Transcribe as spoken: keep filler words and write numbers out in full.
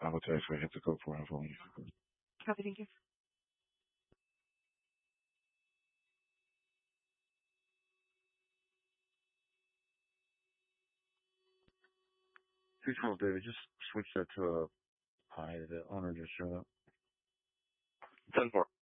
I will text her, hit the code for her phone. Copy, thank you. two twelve, David, just switch that to a hi. The owner just showed up. ten four.